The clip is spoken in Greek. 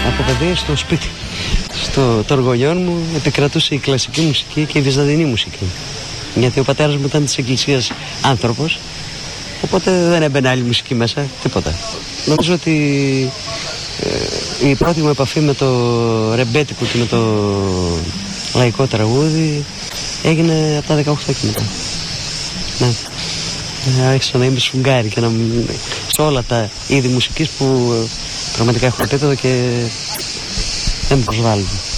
Από παιδί στο σπίτι των γονιών μου επικρατούσε η κλασική μουσική και η βυζαντινή μουσική. Γιατί ο πατέρας μου ήταν της εκκλησίας άνθρωπος, οπότε δεν έμπαινε άλλη μουσική μέσα, τίποτα. Νομίζω ότι η πρώτη μου επαφή με το ρεμπέτικο και με το λαϊκό τραγούδι έγινε από τα 18 και μετά. Ναι. Άρχισα να είμαι σφουγγάρι και σε όλα τα είδη μουσικής που πραγματικά έχω επίπεδο και δεν με προσβάλλουν.